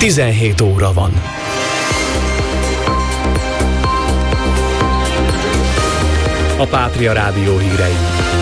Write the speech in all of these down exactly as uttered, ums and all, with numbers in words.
tizenhét óra van. A Pátria Rádió hírei.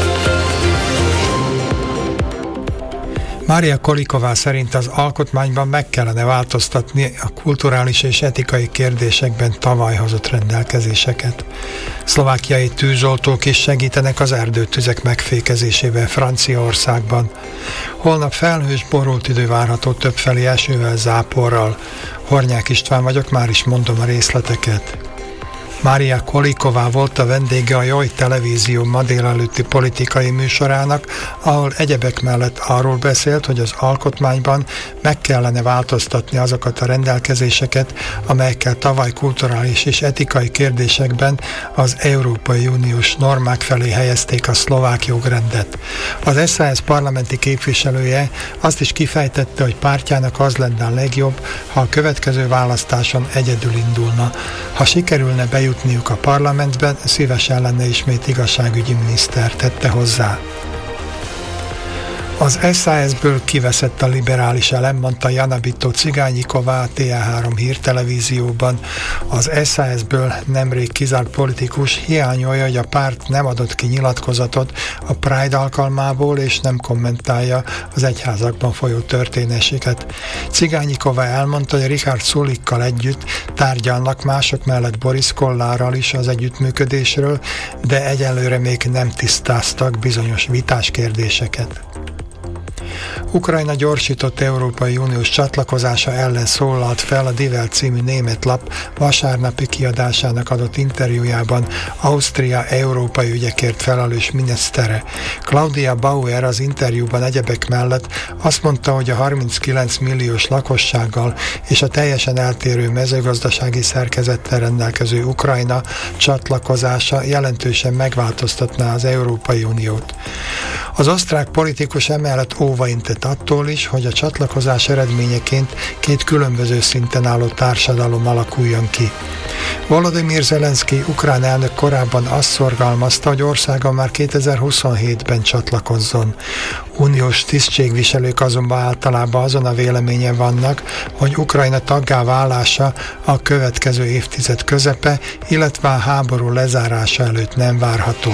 Mária Kolíková szerint az alkotmányban meg kellene változtatni a kulturális és etikai kérdésekben tavaly hozott rendelkezéseket. Szlovákiai tűzoltók is segítenek az erdőtüzek megfékezésében Franciaországban. Holnap felhős, borult idő várható többfelé esővel, záporral. Hornyák István vagyok, már is mondom a részleteket. Mária Kolíková volt a vendége a Joj televízió ma délelőtti politikai műsorának, ahol egyebek mellett arról beszélt, hogy az alkotmányban meg kellene változtatni azokat a rendelkezéseket, amelyekkel tavaly kulturális és etikai kérdésekben az Európai Uniós normák felé helyezték a szlovák jogrendet. Az es zé es parlamenti képviselője azt is kifejtette, hogy pártjának az lenne a legjobb, ha a következő választáson egyedül indulna. Ha sikerülne bejutni a parlamentben, szívesen lenne ismét igazságügyi miniszter, tette hozzá. Az es zé es-ből kiveszett a liberális elem, mondta Jana Bitto Cigányiková a té á három hírtelevízióban. Az es zé es-ből nemrég kizárt politikus hiányolja, hogy a párt nem adott ki nyilatkozatot a Pride alkalmából, és nem kommentálja az egyházakban folyó történéseket. Cigányiková elmondta, hogy Richard Sulikkal együtt tárgyalnak mások mellett Boris Kollárral is az együttműködésről, de egyelőre még nem tisztáztak bizonyos vitás kérdéseket. Ukrajna gyorsított Európai Uniós csatlakozása ellen szólalt fel a Die Welt című német lap vasárnapi kiadásának adott interjújában Ausztria európai ügyekért felelős minisztere. Claudia Bauer az interjúban egyebek mellett azt mondta, hogy a harminckilenc milliós lakossággal és a teljesen eltérő mezőgazdasági szerkezettel rendelkező Ukrajna csatlakozása jelentősen megváltoztatná az Európai Uniót. Az osztrák politikus emellett óvaintett attól is, hogy a csatlakozás eredményeként két különböző szinten álló társadalom alakuljon ki. Volodymyr Zelenszky ukrán elnök korábban azt szorgalmazta, hogy országa már kétezer-huszonhétben csatlakozzon. Uniós tisztségviselők azonban általában azon a véleményen vannak, hogy Ukrajna taggá válása a következő évtized közepe, illetve a háború lezárása előtt nem várható.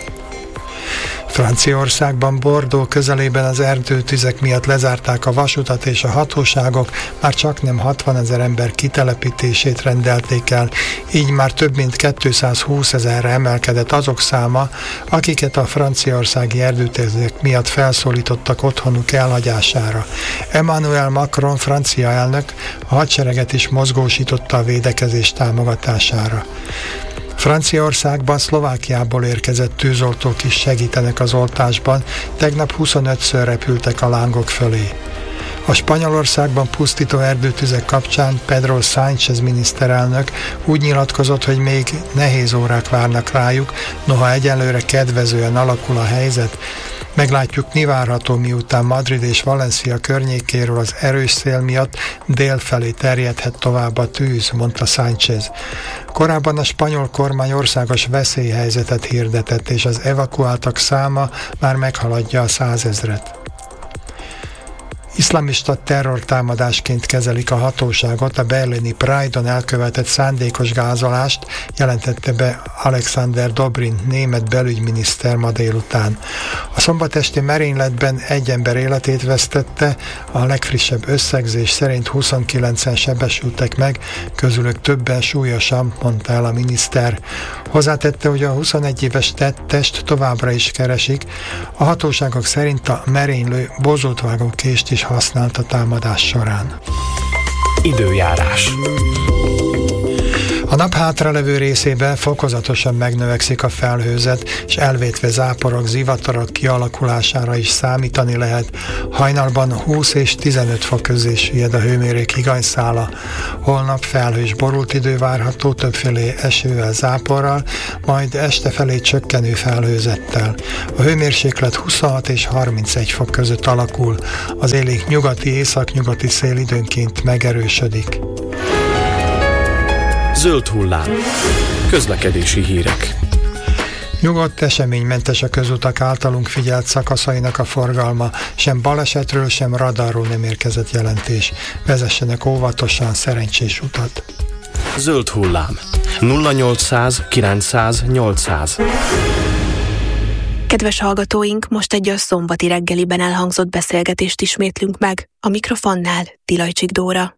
Franciaországban Bordeaux közelében az erdőtüzek miatt lezárták a vasutat, és a hatóságok már csaknem hatvanezer ember kitelepítését rendelték el, így már több mint kétszázhúszezerre emelkedett azok száma, akiket a franciaországi erdőtüzek miatt felszólítottak otthonuk elhagyására. Emmanuel Macron francia elnök a hadsereget is mozgósította a védekezés támogatására. Franciaországban Szlovákiából érkezett tűzoltók is segítenek az oltásban, tegnap huszonötször repültek a lángok fölé. A Spanyolországban pusztító erdőtüzek kapcsán Pedro Sánchez miniszterelnök úgy nyilatkozott, hogy még nehéz órák várnak rájuk, noha egyelőre kedvezően alakul a helyzet. Meglátjuk, mi várható, miután Madrid és Valencia környékéről az erős szél miatt délfelé terjedhet tovább a tűz, mondta Sánchez. Korábban a spanyol kormány országos veszélyhelyzetet hirdetett, és az evakuáltak száma már meghaladja a százezret. Iszlamista terrortámadásként kezelik a hatóságot a berlini Pride-on elkövetett szándékos gázolást, jelentette be Alexander Dobrin német belügyminiszter ma délután. A szombatesti merényletben egy ember életét vesztette, a legfrissebb összegzés szerint huszonkilencen sebesültek meg, közülük többen súlyosan, mondta el a miniszter. Hozzátette, hogy a huszonegy éves tettest továbbra is keresik. A hatóságok szerint a merénylő bozótvágó kést is használt a támadás során. Időjárás. A nap hátralevő részében fokozatosan megnövekszik a felhőzet, és elvétve záporok, zivatarok kialakulására is számítani lehet. Hajnalban húsz és tizenöt fok közé süllyed a hőmérők higanyszála. Holnap felhős borult idő várható, többfélé esővel, záporral, majd este felé csökkenő felhőzettel. A hőmérséklet huszonhat és harmincegy fok között alakul. Az élénk nyugati, északnyugati szél időnként megerősödik. Zöld hullám. Közlekedési hírek. Nyugodt, eseménymentes a közutak általunk figyelt szakaszainak a forgalma, sem balesetről, sem radarról nem érkezett jelentés. Vezessenek óvatosan, szerencsés utat. Zöld hullám. nulla nyolcszáz kilencszáz nyolcszáz. Kedves hallgatóink, most egy a szombati reggeliben elhangzott beszélgetést ismétlünk meg. A mikrofonnál Tilajcsik Dóra.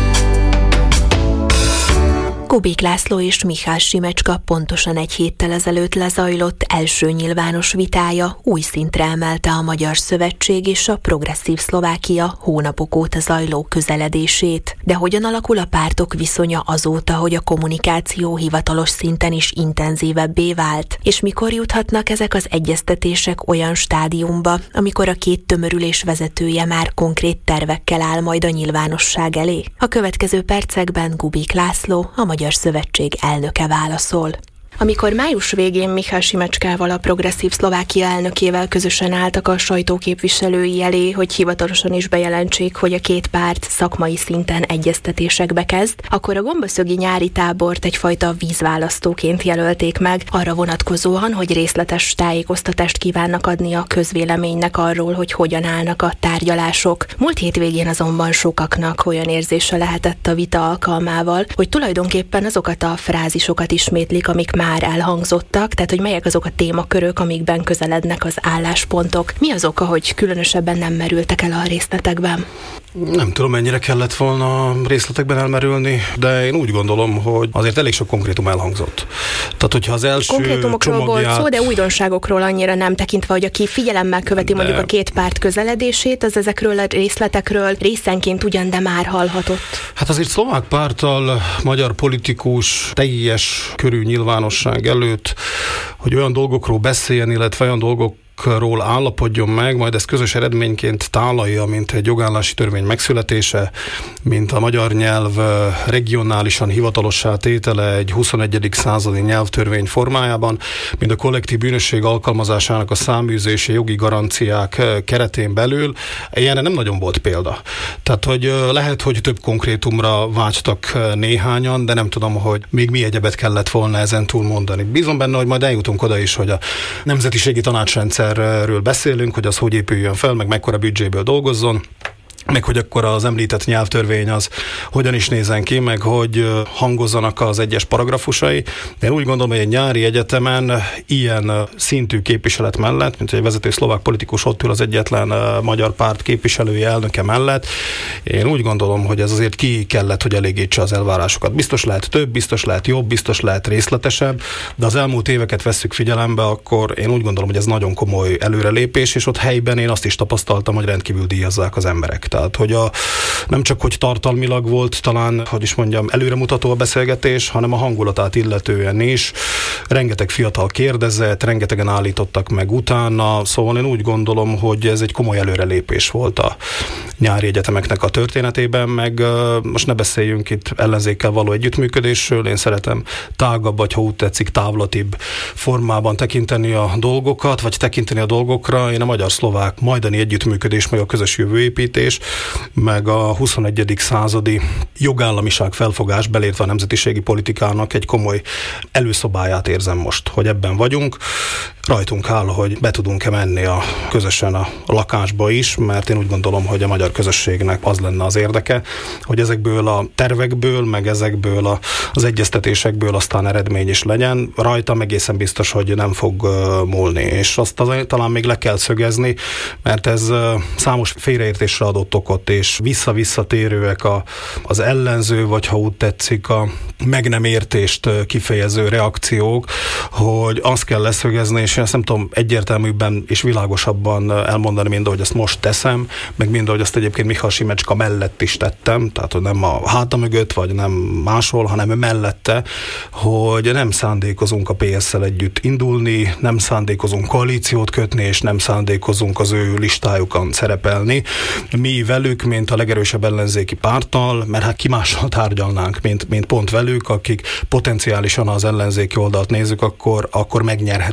Kubik László és Mihály Simecska pontosan egy héttel ezelőtt lezajlott első nyilvános vitája új szintre emelte a Magyar Szövetség és a Progresszív Szlovákia hónapok óta zajló közeledését. De hogyan alakul a pártok viszonya azóta, hogy a kommunikáció hivatalos szinten is intenzívebbé vált? És mikor juthatnak ezek az egyeztetések olyan stádiumba, amikor a két tömörülés vezetője már konkrét tervekkel áll majd a nyilvánosság elé? A következő percekben Kubik László, a Magyar Szövetség elnöke válaszol. Amikor május végén Mihály Simecskával, a Progresszív Szlovákia elnökével közösen álltak a sajtóképviselői elé, hogy hivatalosan is bejelentsék, hogy a két párt szakmai szinten egyeztetésekbe kezd, akkor a gombaszögi nyári tábort egyfajta vízválasztóként jelölték meg, arra vonatkozóan, hogy részletes tájékoztatást kívánnak adni a közvéleménynek arról, hogy hogyan állnak a tárgyalások. Múlt hétvégén azonban sokaknak olyan érzése lehetett a vita alkalmával, hogy tulajdonképpen azokat a frázisokat ismétlik, amik már elhangzottak, tehát hogy melyek azok a témakörök, amikben közelednek az álláspontok. Mi az oka, hogy különösebben nem merültek el a részletekben? Nem tudom, mennyire kellett volna részletekben elmerülni, de én úgy gondolom, hogy azért elég sok konkrétum elhangzott. Tehát, hogyha az első konkrétumokról csomagját... volt szó, de újdonságokról annyira nem, tekintve, hogy aki figyelemmel követi de... mondjuk a két párt közeledését, az ezekről a részletekről részenként ugyan, de már hallhatott. Hát azért szlovák párttal magyar politikus teljes körű nyilvánosság előtt, hogy olyan dolgokról beszéljen, illetve olyan dolgok ról állapodjon meg, majd ezt közös eredményként tálalja, mint egy jogállási törvény megszületése, mint a magyar nyelv regionálisan hivatalossá tétele egy huszonegyedik századi nyelvtörvény formájában, mint a kollektív bűnösség alkalmazásának a száműzési jogi garanciák keretén belül. Ilyenre nem nagyon volt példa. Tehát, hogy lehet, hogy több konkrétumra vágytak néhányan, de nem tudom, hogy még mi egyebet kellett volna ezen túl mondani. Bízom benne, hogy majd eljutunk oda is, hogy a Nemzetiségi Tanácsrendszer ről beszélünk, hogy az hogy épüljön fel, meg mekkora büdzséből dolgozzon, meg hogy akkor az említett nyelvtörvény az hogyan is nézzen ki, meg hogy hangozzanak az egyes paragrafusai. De én úgy gondolom, hogy egy nyári egyetemen ilyen szintű képviselet mellett, mint egy vezető szlovák politikus ott ül az egyetlen magyar párt képviselője, elnöke mellett, én úgy gondolom, hogy ez azért ki kellett, hogy elégítse az elvárásokat. Biztos lehet több, biztos lehet jobb, biztos lehet részletesebb, de az elmúlt éveket vesszük figyelembe, akkor én úgy gondolom, hogy ez nagyon komoly előrelépés, és ott helyben én azt is tapasztaltam, hogy rendkívül díjazzák az emberek. Tehát, hogy a, nem csak, hogy tartalmilag volt talán, hogy is mondjam, előremutató a beszélgetés, hanem a hangulatát illetően is. Rengeteg fiatal kérdezett, rengetegen állítottak meg utána, szóval én úgy gondolom, hogy ez egy komoly előrelépés volt a nyári egyetemeknek a történetében, meg most ne beszéljünk itt ellenzékkel való együttműködésről, én szeretem tágabb, vagy ha úgy tetszik, távlatibb formában tekinteni a dolgokat, vagy tekinteni a dolgokra. Én a magyar-szlovák majdani együttműködés, meg a közös jövőépítés, meg a huszonegyedik századi jogállamiság felfogás, belértve a nemzetiségi politikának egy komoly előszobáját érzem most, hogy ebben vagyunk. Rajtunk áll, hogy be tudunk-e menni a, közösen a lakásba is, mert én úgy gondolom, hogy a magyar közösségnek az lenne az érdeke, hogy ezekből a tervekből, meg ezekből a, az egyeztetésekből aztán eredmény is legyen. Rajtam egészen biztos, hogy nem fog uh, múlni, és azt az, talán még le kell szögezni, mert ez uh, számos félreértésre adott okot, és vissza-visszatérőek a, az ellenző, vagy ha úgy tetszik, a meg nem értést kifejező reakciók, hogy azt kell leszögezni, és én ezt nem tudom egyértelműbben és világosabban elmondani, mint ahogy ezt most teszem, meg mind ahogy azt egyébként Mihály Simecska mellett is tettem, tehát hogy nem a háta mögött, vagy nem máshol, hanem mellette, hogy nem szándékozunk a pé es-szel együtt indulni, nem szándékozunk koalíciót kötni, és nem szándékozunk az ő listájukon szerepelni. Mi velük, mint a legerősebb ellenzéki párttal, mert hát ki mással tárgyalnánk, mint, mint pont velük, akik potenciálisan az ellenzéki oldalt nézzük, akkor, akkor megnyerhetik a választást.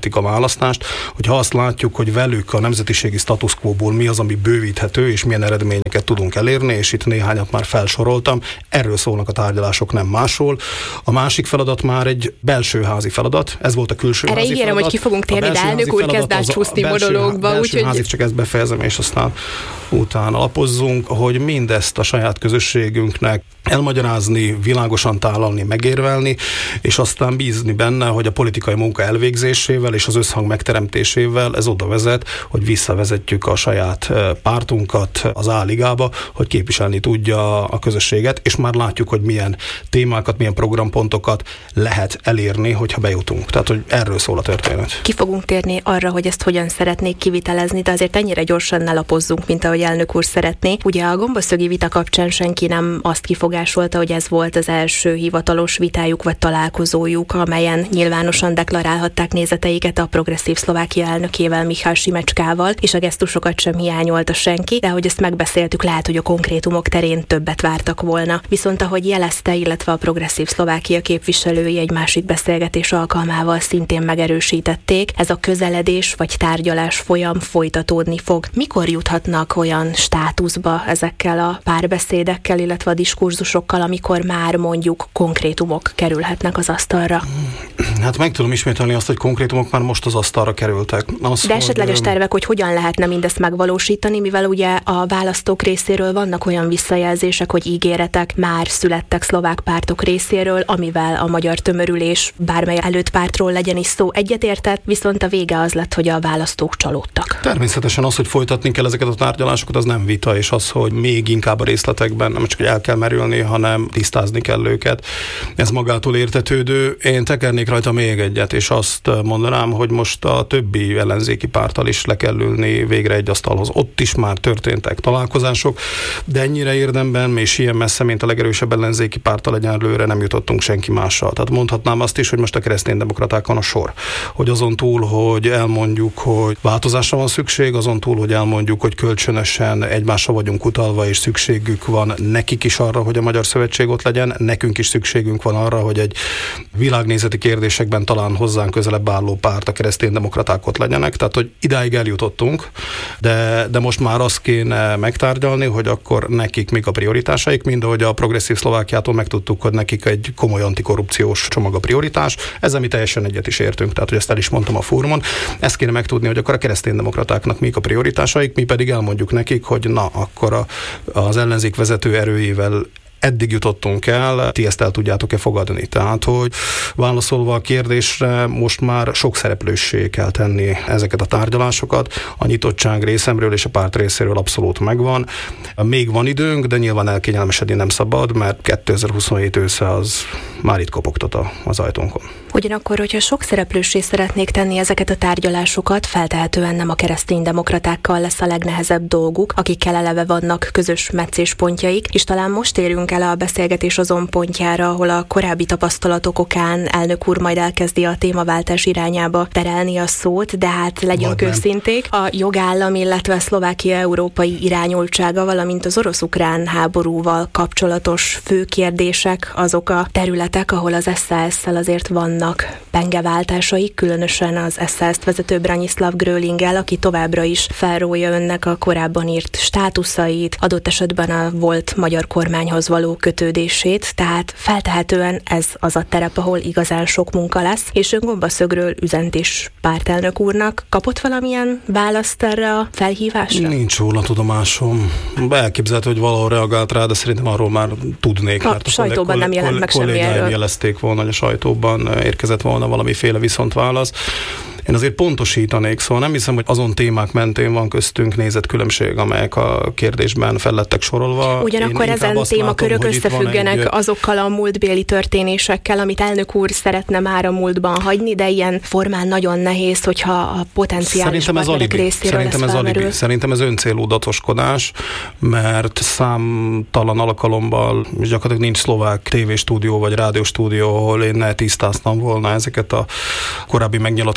választást, hogyha azt látjuk, hogy velük a nemzetiségi status quo-ból mi az, ami bővíthető, és milyen eredményeket tudunk elérni, és itt néhányat már felsoroltam. Erről szólnak a tárgyalások, nem másról. A másik feladat már egy belsőházi feladat. Ez volt a külsőházi feladat. Erre ígérem, hogy ki fogunk térni, de elnök úr kezd átcsúszni monológba. Úgyhogy csak ezt befejezem, és aztán utána lapozzunk, hogy mindezt a saját közösségünknek elmagyarázni, világosan tálalni, megérvelni, és aztán bízni benne, hogy a politikai munka elvégzésével és az összhang megteremtésével ez oda vezet, hogy visszavezetjük a saját pártunkat az A-ligába, hogy képviselni tudja a közösséget, és már látjuk, hogy milyen témákat, milyen programpontokat lehet elérni, hogyha bejutunk. Tehát, hogy erről szól a történet. Ki fogunk térni arra, hogy ezt hogyan szeretnék kivitelezni, de azért ennyire gyorsan ne lapozzunk, mint ahogy elnök úr szeretné. Ugye a gombaszögi vita kapcsán senki nem azt kifogásolta, hogy ez volt az első hivatalos vitájuk vagy találkozójuk, amelyen nyilvánosan deklarálhatták nézeteiket a Progresszív Szlovákia elnökével, Michal Šimečkával, és a gesztusokat sem hiányolta senki, de ahogy ezt megbeszéltük, lehet, hogy a konkrétumok terén többet vártak volna. Viszont ahogy jelezte, illetve a Progresszív Szlovákia képviselői egy másik beszélgetés alkalmával szintén megerősítették, ez a közeledés vagy tárgyalás folyam folytatódni fog. Mikor juthatnak olyan státuszba ezekkel a párbeszédekkel, illetve a diskurzusokkal, amikor már mondjuk konkrétumok kerülhetnek az asztalra? Hát meg tudom ismételni azt, hogy konkrétumok már most az asztalra kerültek. Az, De esetleges hogy... tervek, hogy hogyan lehetne mindezt megvalósítani, mivel ugye a választók részéről vannak olyan visszajelzések, hogy ígéretek már születtek szlovák pártok részéről, amivel a magyar tömörülés bármely előtt pártról legyen is szó, egyetértett, viszont a vége az lett, hogy a választók csalódtak. Természetesen az, hogy folytatni kell ezeket a tárgyalásokat, az nem vita, és az, hogy még inkább a részletekben nem csak hogy el kell merülni, hanem tisztázni kell őket. Ez magától értetődő. Én tekernék rajta még egyet, és azt mondanám, hogy most a többi ellenzéki párttal is le kell ülni végre egy asztalhoz. Ott is már történtek találkozások, de ennyire érdemben és ilyen messze, mint a legerősebb ellenzéki párttal egyenlőre nem jutottunk senki mással. Tehát mondhatnám azt is, hogy most a kereszténydemokratákon a sor. Hogy azon túl, hogy elmondjuk, hogy változásra van szükség, azon túl, hogy elmondjuk, hogy kölcsönösen egymásra vagyunk utalva, és szükségük van nekik is arra, hogy a Magyar Szövetség ott legyen, nekünk is szükségünk van arra, hogy egy világnézeti kérdésekben talán hozzánk közelebb álló párt, a kereszténydemokraták ott legyenek. Tehát, hogy idáig eljutottunk, de, de most már azt kéne megtárgyalni, hogy akkor nekik mik a prioritásaik, mind ahogy a Progresszív Szlovákiától megtudtuk, hogy nekik egy komoly antikorrupciós csomag a prioritás. Ezzel mi teljesen egyet is értünk, tehát hogy ezt el is mondtam a fórumon. Ezt kéne megtudni, hogy akkor a kereszténydemokratáknak mik a prioritásaik, mi pedig elmondjuk nekik, hogy na, akkor a, az ellenzék vezető erőjével eddig jutottunk el, ti ezt el tudjátok-e fogadni? Tehát, hogy válaszolva a kérdésre, most már sok szereplőssé kell tenni ezeket a tárgyalásokat. A nyitottság részemről és a párt részéről abszolút megvan. Még van időnk, de nyilván elkényelmesedni nem szabad, mert kétezer-huszonhét ősze az már itt kopogtat az ajtónkon. Ugyanakkor, hogyha sok szereplőssé szeretnék tenni ezeket a tárgyalásokat, feltehetően nem a kereszténydemokratákkal lesz a legnehezebb dolguk, akikkel eleve vannak közös meccéspontjaik, és talán most érünk el a beszélgetés azon pontjára, ahol a korábbi tapasztalatok okán elnök úr majd elkezdi a témaváltás irányába terelni a szót, de hát legyünk őszinték. A jogállam, illetve a Szlovákia európai irányultsága, valamint az orosz-ukrán háborúval kapcsolatos fő kérdések azok a területek, ahol az es zé es-szel azért vannak pengeváltásai, különösen az es zé es-t vezető Branislav Grölinggel, aki továbbra is felrója önnek a korábban írt státuszait, adott esetben a volt magyar kormányhoz való kötődését, tehát feltehetően ez az a terep, ahol igazán sok munka lesz, és ön gombaszögről üzent is pártelnök úrnak. Kapott valamilyen választ erre a felhívásra? Nincs róla tudomásom. Elképzelhető, hogy valahol reagált rá, de szerintem arról már tudnék. A, mert a sajtóban kollég, nem jelent meg semmi erről. Jelezték volna, hogy a sajtóban érkezett volna valamiféle viszontválasz. Én azért pontosítanék, szóval nem hiszem, hogy azon témák mentén van köztünk nézetkülönbség, amelyek a kérdésben fellettek sorolva. Ugyanakkor ezen témakörök összefüggenek egy... azokkal a múltbéli történésekkel, amit elnök úr szeretne már a múltban hagyni, de ilyen formán nagyon nehéz, hogyha a potenciális partnerek részéről Szerintem ez alibi. Szerintem ez öncélú datoskodás, mert számtalan alkalommal, és gyakorlatilag nincs szlovák tévéstúdió vagy rádióstúdió, ahol én ne tisztáztam volna ezeket a korábbi megnyilatkozásokat,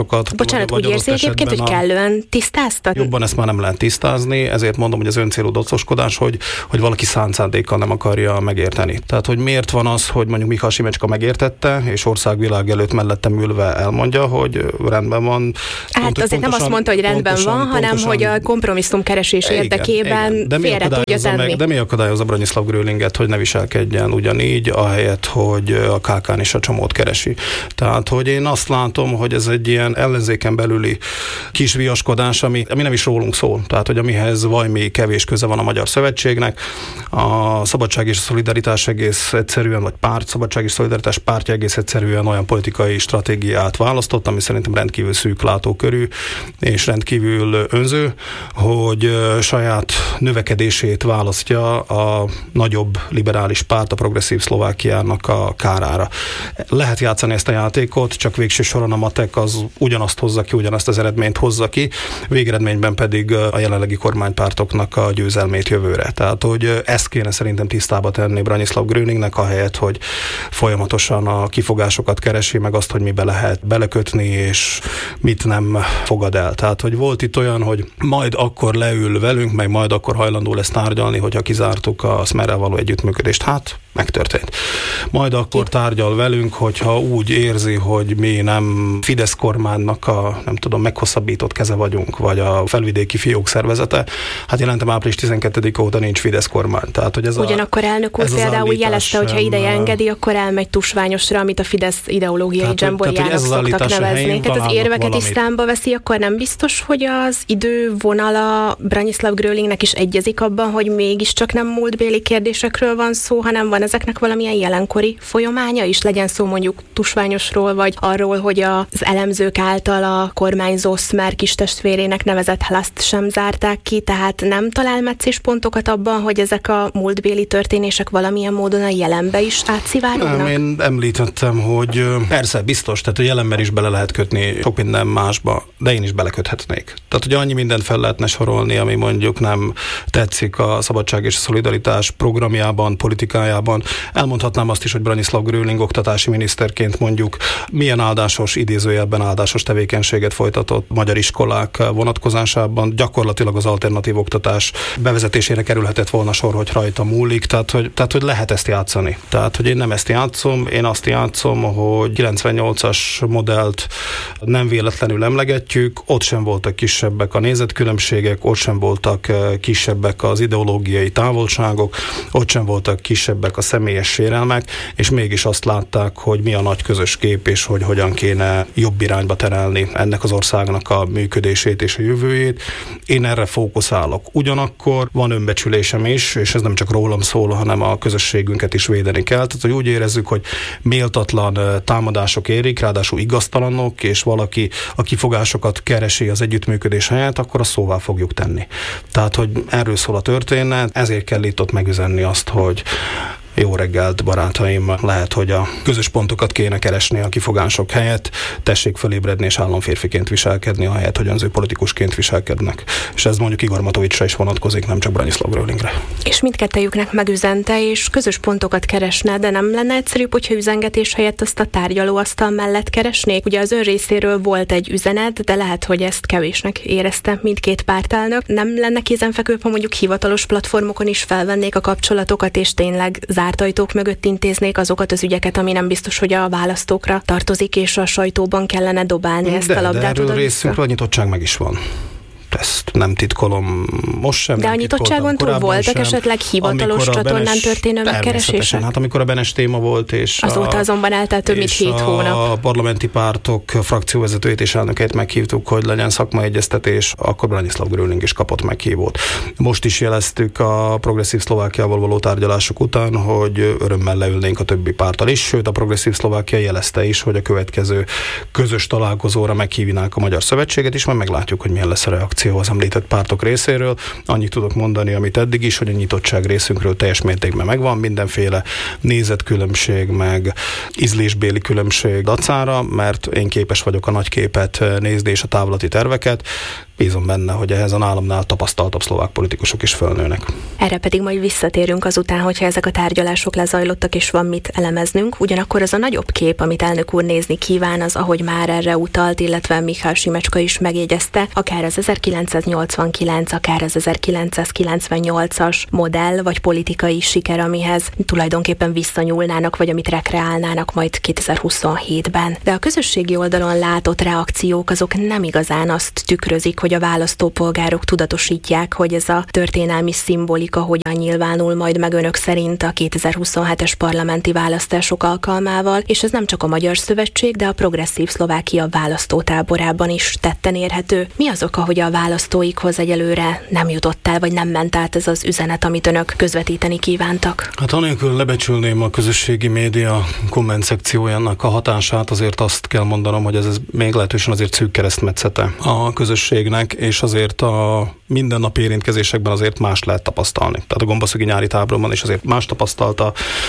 forrásokat. Bocsánat, úgy érzi egyébként, hogy kellően tisztáztat? Jobban ezt már nem lehet tisztázni, ezért mondom, hogy az öncélú docoskodás, hogy, hogy valaki szánt szándékkal nem akarja megérteni. Tehát, hogy miért van az, hogy mondjuk Mihály Simecska megértette, és országvilág előtt mellettem ülve elmondja, hogy rendben van. Hát pont, azért pontosan, nem azt mondta, hogy rendben pontosan, van, hanem pontosan, hogy a kompromisszumkeresés igen, érdekében igen. De félre tudja tenni. Meg, de mi akadályozza Branislav Gröninget, hogy ne viselkedjen ugyanígy, ahelyett, hogy a ká kán is a csomót keresi. Tehát, hogy én azt látom, hogy ez egy ilyen ellenzéken belüli kis viaskodás, ami, ami nem is rólunk szól. Tehát, hogy amihez vajmi kevés köze van a Magyar Szövetségnek. A Szabadság és Szolidaritás egész egyszerűen, vagy párt, Szabadság és Szolidaritás pártja egész egyszerűen olyan politikai stratégiát választott, ami szerintem rendkívül szűk látókörű és rendkívül önző, hogy saját növekedését választja a nagyobb liberális párt, a Progresszív Szlovákiának a kárára. Lehet játszani ezt a játékot, csak végső soron a matek az ugyanazt hozza ki, ugyanazt az eredményt hozza ki, végeredményben pedig a jelenlegi kormánypártoknak a győzelmét jövőre. Tehát, hogy ezt kéne szerintem tisztába tenni Branislav Gröningnek, ahelyett, hogy folyamatosan a kifogásokat keresi, meg azt, hogy mibe lehet belekötni, és mit nem fogad el. Tehát, hogy volt itt olyan, hogy majd akkor leül velünk, meg majd akkor hajlandó lesz tárgyalni, hogyha kizártuk a Smerrel való együttműködést. Hát, megtörtént. Majd akkor tárgyal velünk, hogyha úgy érzi, hogy mi nem Fidesz kormánynak a, nem tudom, meghosszabbított keze vagyunk, vagy a felvidéki fiók szervezete. Hát jelentem április tizenkettedike óta nincs Fidesz kormány. Tehát, hogy ez Ugyanakkor elnök úr például jelezte, hogyha ideje engedi, akkor elmegy Tusványosra, amit a Fidesz ideológiai dzsamboriának szoktak nevezni. Tehát az érveket is számba veszi, akkor nem biztos, hogy az idővonala Branislav Gröningnek is egyezik abban, hogy mégiscsak nem múltbéli kérdésekről van szó, hanem van ezeknek valamilyen jelenkori folyamánya is, legyen szó mondjuk Tusványosról, vagy arról, hogy az elemzők által a kormányzó Smer kis testvérének nevezett Hlaszt sem zárták ki, tehát nem talál meccéspontokat abban, hogy ezek a múltbéli történések valamilyen módon a jelenbe is átszivárognak? Nem, én említettem, hogy persze, biztos, tehát a jelenben is bele lehet kötni sok minden másba, de én is beleköthetnék. Tehát, hogy annyi mindent fel lehetne sorolni, ami mondjuk nem tetszik a Szabadság és a Szolidaritás programjában, politikájában. Elmondhatnám azt is, hogy Branislav Gröning oktatási miniszterként mondjuk milyen áldásos, idézőjelben áldásos tevékenységet folytatott magyar iskolák vonatkozásában. Gyakorlatilag az alternatív oktatás bevezetésére kerülhetett volna sor, hogy rajta múlik, tehát hogy, tehát, hogy lehet ezt játszani. Tehát, hogy én nem ezt játszom, én azt játszom, hogy kilencvennyolcas modellt nem véletlenül emlegetjük, ott sem voltak kisebbek a nézetkülönbségek, ott sem voltak kisebbek az ideológiai távolságok, ott sem voltak kisebbek a személyes sérelmek, és mégis azt látták, hogy mi a nagy közös kép, és hogy hogyan kéne jobb irányba terelni ennek az országnak a működését és a jövőjét. Én erre fókuszálok. Ugyanakkor van önbecsülésem is, és ez nem csak rólam szól, hanem a közösségünket is védeni kell. Tehát, hogy úgy érezzük, hogy méltatlan támadások érik, ráadásul igaztalanok, és valaki a kifogásokat keresi az együttműködés helyett, akkor azt szóvá fogjuk tenni. Tehát, hogy erről szól a történet, ezért kell itt ott megüzenni azt, hogy jó reggelt, barátaim, lehet, hogy a közös pontokat kéne keresni a kifogások helyett, tessék fölébredni és államférfiként viselkedni, ahelyett, hogy önző politikusként viselkednek. És ez mondjuk Igor Matovicsra is vonatkozik, nem csak Branislav Gröningre. És mindkettejüknek megüzente, és közös pontokat keresne, de nem lenne egyszerűbb, hogyha üzengetés helyett azt a tárgyalóasztal mellett keresnék? Ugye az ön részéről volt egy üzenet, de lehet, hogy ezt kevésnek érezte mindkét pártelnök. Nem lenne kézenfekvőbb, ha mondjuk hivatalos platformokon is felvennék a kapcsolatokat, és tényleg zárt ajtók mögött intéznék azokat az ügyeket, ami nem biztos, hogy a választókra tartozik, és a sajtóban kellene dobálni ezt de, a labdát. De erről részünkről a nyitottság meg is van. Ezt nem titkolom most sem. De a nyitottságon túl voltak sem, esetleg hivatalos csatornán Benes, történő megkeresések? Hát amikor a Benes téma volt, és azóta a, azonban eltelt több mint hét hónap. A parlamenti pártok frakcióvezetőjét és elnökeit meghívtuk, hogy legyen szakmai egyeztetés, akkor Branislav Gröning is kapott meghívót. Most is jeleztük a Progresszív Szlovákiával való tárgyalások után, hogy örömmel leülnénk a többi párttal is, sőt a Progresszív Szlovákia jelezte is, hogy a következő közös találkozóra meghívnák a Magyar Szövetséget is, majd meglátjuk, hogy milyen lesz a reakció az említett pártok részéről. Annyit tudok mondani, amit eddig is, hogy a nyitottság részünkről teljes mértékben megvan, mindenféle nézetkülönbség, meg ízlésbéli különbség dacára, mert én képes vagyok a nagy képet nézni és a távlati terveket. bízom benne, hogy ehhez a nálamnál tapasztaltabb szlovák politikusok is felnőnek. Erre pedig majd visszatérünk azután, hogyha ezek a tárgyalások lezajlottak, és van mit elemeznünk. Ugyanakkor az a nagyobb kép, amit elnök úr nézni kíván, az, ahogy már erre utalt, illetve Mihály Simecska is megjegyezte, akár az ezerkilencszáznyolcvankilenc, akár az ezerkilencszázkilencvennyolcas modell, vagy politikai siker, amihez tulajdonképpen visszanyúlnának, vagy amit rekreálnának majd kétezer-huszonhétben. De a közösségi oldalon látott reakciók azok nem igazán azt tükrözik, hogy a választópolgárok tudatosítják, hogy ez a történelmi szimbolika hogyan nyilvánul majd meg önök szerint a kétezer-huszonhetes parlamenti választások alkalmával, és ez nem csak a Magyar Szövetség, de a Progresszív Szlovákia választótáborában is tetten érhető. Mi az oka, hogy a választóikhoz egyelőre nem jutott el, vagy nem ment át ez az üzenet, amit önök közvetíteni kívántak? Hát anélkül lebecsülném a közösségi média komment szekciójának a hatását, azért azt kell mondanom, hogy ez, ez még lehetősen azért szűk keresztmetszete a közösségnek, és azért a mindennapi érintkezésekben azért más lehet tapasztalni. Tehát a gombaszögi nyári táborban is azért más tapasztalta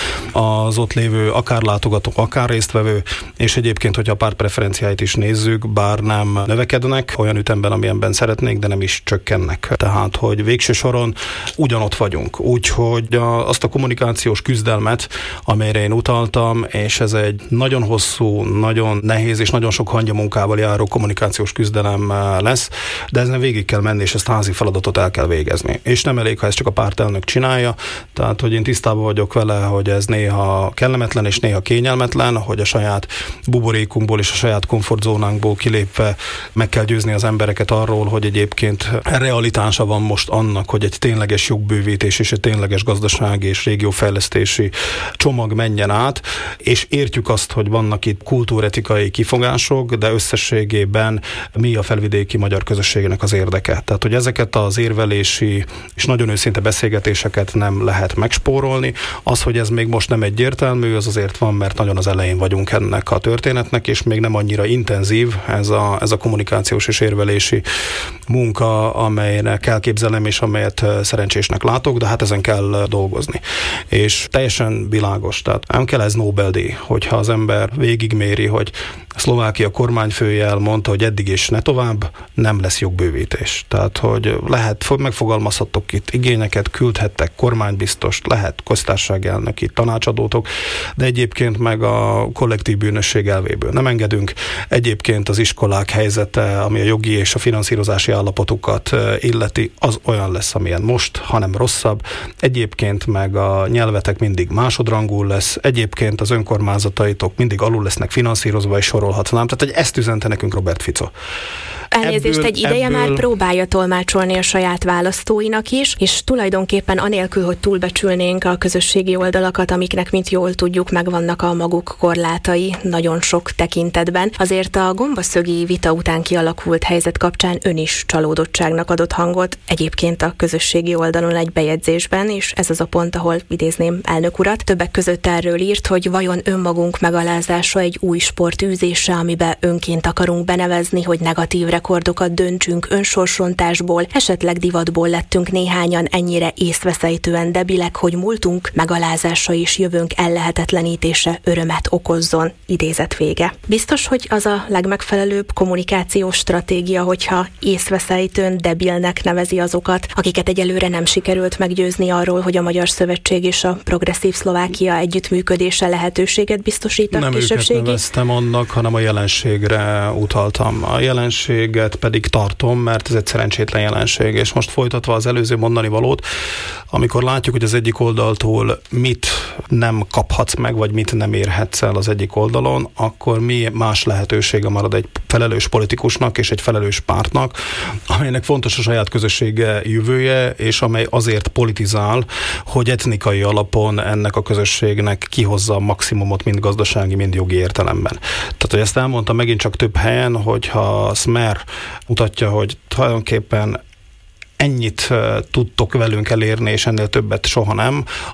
az ott lévő akár látogató, akár résztvevő, és egyébként, hogyha a párt preferenciáit is nézzük, bár nem növekednek olyan ütemben, amilyenben szeretnék, de nem is csökkennek. Tehát, hogy végső soron ugyanott vagyunk. Úgyhogy a, azt a kommunikációs küzdelmet, amelyre én utaltam, és ez egy nagyon hosszú, nagyon nehéz és nagyon sok hangyamunkával járó kommunikációs küzdelem lesz, de ezen végig kell menni, és ezt házi feladatot el kell végezni. És nem elég, ha ezt csak a pártelnök csinálja, tehát, hogy én tisztában vagyok vele, hogy ez néha kellemetlen és néha kényelmetlen, hogy a saját buborékunkból és a saját komfortzónánkból kilépve meg kell győzni az embereket arról, hogy egyébként realitása van most annak, hogy egy tényleges jogbővítés és egy tényleges gazdasági és régiófejlesztési csomag menjen át, és értjük azt, hogy vannak itt kultúretikai kifogások, de összességében mi a felvidéki magyar közösségnek az érdeke. Tehát, hogy ezeket az érvelési és nagyon őszinte beszélgetéseket nem lehet megspórolni. Az, hogy ez még most nem egyértelmű, az azért van, mert nagyon az elején vagyunk ennek a történetnek, és még nem annyira intenzív ez a, ez a kommunikációs és érvelési munka, amelynek elképzelem és amelyet szerencsésnek látok, de hát ezen kell dolgozni. És teljesen világos, tehát nem kell ez Nobel-díj, hogyha az ember végigméri, hogy Szlovákia kormányfője elmondta, hogy eddig és ne tovább, nem lesz jogbővítés. Tehát, hogy lehet, megfogalmazhattok itt igényeket, küldhettek kormánybiztost, lehet köztársasági elnöki tanácsadótok, de egyébként meg a kollektív bűnösség elvéből nem engedünk. Egyébként az iskolák helyzete, ami a jogi és a finanszírozási állapotukat illeti, az olyan lesz, amilyen most, hanem rosszabb. Egyébként meg a nyelvetek mindig másodrangú lesz, egyébként az önkormányzataitok mindig alul lesznek finanszírozva, és sorolhatnám. Tehát, hogy ezt üzente nekünk Robert Fico. Elnézést, egy ideje ebből... már próbálja tolmácsolni a saját választóinak is, és tulajdonképpen anélkül, hogy túlbecsülnénk a közösségi oldalakat, amiknek, mint jól tudjuk, megvannak a maguk korlátai nagyon sok tekintetben. Azért a gombaszögi vita után kialakult helyzet kapcsán ön is csalódottságnak adott hangot, egyébként a közösségi oldalon egy bejegyzésben, és ez az a pont, ahol idézném elnök urat. Többek között erről írt, hogy vajon önmagunk megalázása egy új sport űzése, amiben önként akarunk benevezni, hogy negatív rekordokat döntsünk önsorsontásból, esetleg divatból lettünk néhányan ennyire észveszejtően debilek, hogy múltunk megalázása és jövőnk ellehetetlenítése örömet okozzon. Idézet vége. Biztos, hogy az a legmegfelelőbb kommunikációs stratégia, hogyha észveszejtően debilnek nevezi azokat, akiket egyelőre nem sikerült meggyőzni arról, hogy a Magyar Szövetség és a Progresszív Szlovákia együttműködése lehetőséget biztosít a nem kisebbségi? Nem őket neveztem annak, hanem a jelenségre utaltam. A jelenséget pedig tartom, mert ez egy szerencsétlen jelenség, és most folytatva az előző mondani valót, amikor látjuk, hogy az egyik oldaltól mit nem kaphatsz meg, vagy mit nem érhetsz el az egyik oldalon, akkor mi más lehetősége marad egy felelős politikusnak és egy felelős pártnak, amelynek fontos a saját közössége jövője, és amely azért politizál, hogy etnikai alapon ennek a közösségnek kihozza a maximumot mind gazdasági, mind jogi értelemben. Tehát, hogy ezt elmondtam megint csak több helyen, hogyha Smer mutatja, hogy tulajdonképpen ennyit tudtok velünk elérni, és ennél többet soha nem,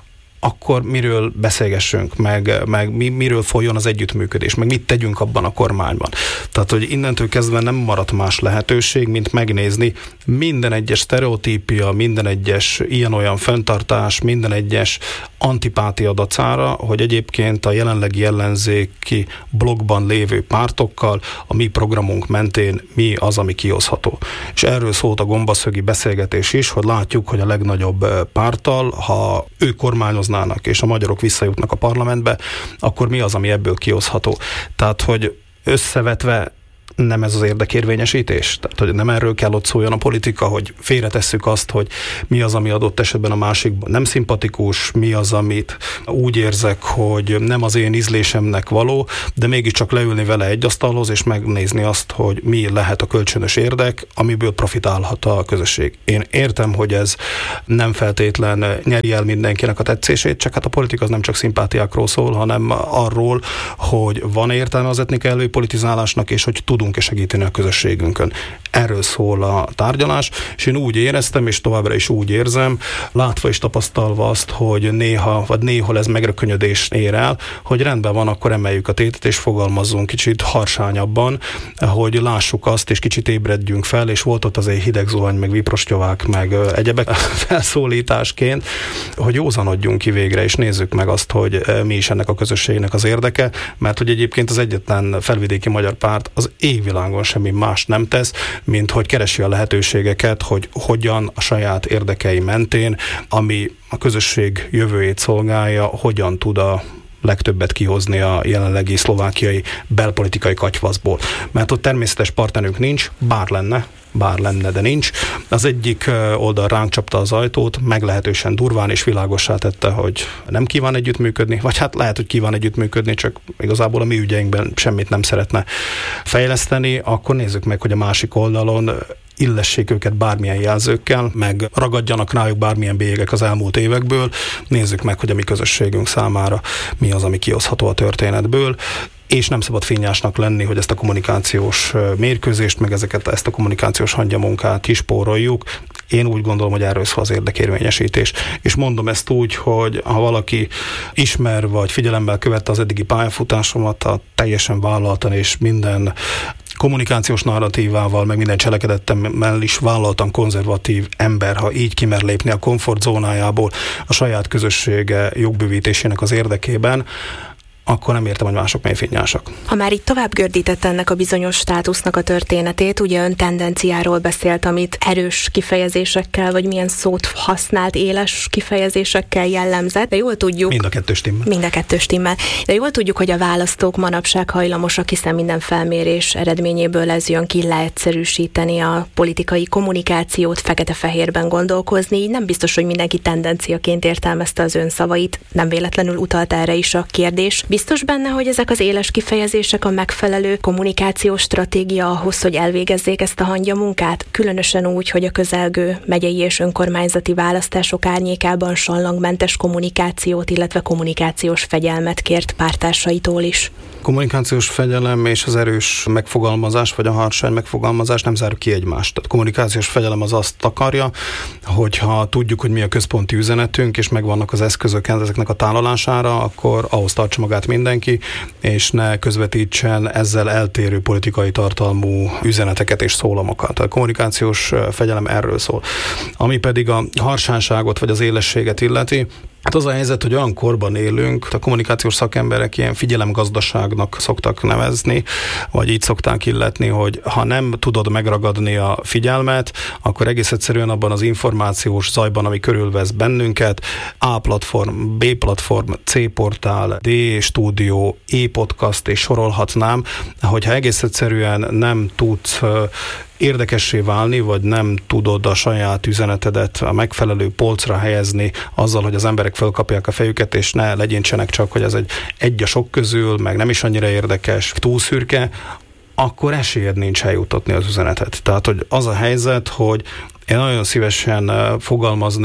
akkor miről beszélgessünk, meg, meg mi, miről folyjon az együttműködés, meg mit tegyünk abban a kormányban. Tehát, hogy innentől kezdve nem maradt más lehetőség, mint megnézni minden egyes sztereotípia, minden egyes ilyen-olyan fenntartás, minden egyes antipátia dacára, hogy egyébként a jelenlegi ellenzéki blokkban lévő pártokkal a mi programunk mentén mi az, ami kihozható. És erről szólt a gombaszögi beszélgetés is, hogy látjuk, hogy a legnagyobb párttal, ha ők kormányoznának és a magyarok visszajutnak a parlamentbe, akkor mi az, ami ebből kihozható. Tehát, hogy összevetve nem ez az érdekérvényesítés? Tehát, hogy nem erről kell ott szóljon a politika, hogy félretesszük azt, hogy mi az, ami adott esetben a másikban nem szimpatikus, mi az, amit úgy érzek, hogy nem az én ízlésemnek való, de mégiscsak leülni vele egy asztalhoz, és megnézni azt, hogy mi lehet a kölcsönös érdek, amiből profitálhat a közösség. Én értem, hogy ez nem feltétlen nyeri el mindenkinek a tetszését, csak hát a politika az nem csak szimpátiákról szól, hanem arról, hogy van értelme az etnikai politizálásnak, és hogy tud tudunk-e segíteni a közösségünkön. Erről szól a tárgyalás, és én úgy éreztem, és továbbra is úgy érzem, látva és tapasztalva azt, hogy néha, vagy néhol ez megrökönyödés ér el, hogy rendben van, akkor emeljük a tétet, és fogalmazzunk kicsit harsányabban, hogy lássuk azt, és kicsit ébredjünk fel, és volt ott azért hideg zuhany, meg viprostyovák, meg egyebek felszólításként, hogy józanodjunk ki végre, és nézzük meg azt, hogy mi is ennek a közösségnek az érdeke, mert hogy egyébként az egyetlen felvidéki magyar párt az égvilágon semmi más nem tesz, mint hogy keresi a lehetőségeket, hogy hogyan a saját érdekei mentén, ami a közösség jövőjét szolgálja, hogyan tud a legtöbbet kihozni a jelenlegi szlovákiai belpolitikai katyvaszból. Mert ott természetes partnerünk nincs, bár lenne, bár lenne, de nincs. Az egyik oldal ránk csapta az ajtót, meglehetősen durván és világossá tette, hogy nem kíván együttműködni, vagy hát lehet, hogy kíván együttműködni, csak igazából a mi ügyeinkben semmit nem szeretne fejleszteni, akkor nézzük meg, hogy a másik oldalon illessék őket bármilyen jelzőkkel, meg ragadjanak rájuk bármilyen bélyegek az elmúlt évekből, nézzük meg, hogy a mi közösségünk számára mi az, ami kihozható a történetből, és nem szabad finnyásnak lenni, hogy ezt a kommunikációs mérkőzést, meg ezeket, ezt a kommunikációs hangyamunkát kispóroljuk. Én úgy gondolom, hogy erről szól az érdekérvényesítés. És mondom ezt úgy, hogy ha valaki ismer, vagy figyelemmel követte az eddigi pályafutásomat, a teljesen vállaltan és minden kommunikációs narratívával, meg minden cselekedetemmel is vállaltan konzervatív ember, ha így kimer lépni a komfortzónájából a saját közössége jogbővítésének az érdekében, akkor nem értem, hogy mások mely finnyásak. Ha már itt tovább gördített ennek a bizonyos státusznak a történetét, ugye ön tendenciáról beszélt, amit erős kifejezésekkel, vagy milyen szót használt, éles kifejezésekkel jellemzett, de jól tudjuk... Mind a kettős timmel. Mind a kettős timmel. De jól tudjuk, hogy a választók manapság hajlamosak, hiszen minden felmérés eredményéből ez jön ki, leegyszerűsíteni a politikai kommunikációt, fekete-fehérben gondolkozni, így nem biztos, hogy mindenki tendenciaként értelmezte az ön szavait, nem véletlenül utalt erre is a kérdés. Biztos benne, hogy ezek az éles kifejezések a megfelelő kommunikációs stratégia ahhoz, hogy elvégezzék ezt a hangyamunkát? Különösen úgy, hogy a közelgő megyei és önkormányzati választások árnyékában sallangmentes kommunikációt, illetve kommunikációs fegyelmet kért párttársaitól is. Kommunikációs fegyelem és az erős megfogalmazás, vagy a harsány megfogalmazás nem zárjuk ki egymást. Tehát kommunikációs fegyelem az azt akarja, hogyha tudjuk, hogy mi a központi üzenetünk, és megvannak az eszközök ezeknek a tálalására, akkor ahhoz tartsa magát mindenki, és ne közvetítsen ezzel eltérő politikai tartalmú üzeneteket és szólamokat. A kommunikációs fegyelem erről szól. Ami pedig a harsányságot vagy az élességet illeti, hát az a helyzet, hogy olyan korban élünk, a kommunikációs szakemberek ilyen figyelemgazdaságnak szoktak nevezni, vagy így szokták illetni, hogy ha nem tudod megragadni a figyelmet, akkor egész egyszerűen abban az információs zajban, ami körülvesz bennünket, A platform, B platform, C portál, D stúdió, E podcast és sorolhatnám, hogyha egész egyszerűen nem tudsz érdekessé válni, vagy nem tudod a saját üzenetedet a megfelelő polcra helyezni azzal, hogy az emberek fölkapják a fejüket, és ne legyintsenek csak, hogy ez egy, egy a sok közül, meg nem is annyira érdekes, túl szürke, akkor esélyed nincs eljutatni az üzenetet. Tehát, hogy az a helyzet, hogy én nagyon szívesen fogalmaznék